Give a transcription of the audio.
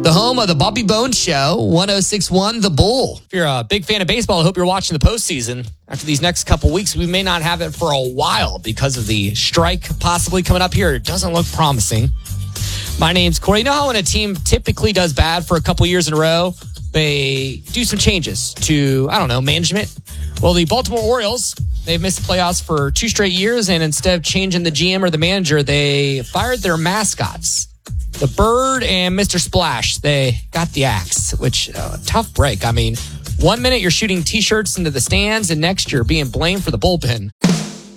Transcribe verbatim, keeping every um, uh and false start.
the home of the Bobby Bones Show, one oh six point one The Bull. If you're a big fan of baseball, I hope you're watching the postseason. After these next couple weeks, we may not have it for a while because of the strike possibly coming up here. It doesn't look promising. My name's Corey. You know how when a team typically does bad for a couple years in a row, they do some changes to, I don't know, management? Well, the Baltimore Orioles, they've missed the playoffs for two straight years, and instead of changing the G M or the manager, they fired their mascots. The Bird and Mister Splash, they got the axe, which, uh, tough break. I mean, one minute you're shooting T-shirts into the stands, and next you're being blamed for the bullpen.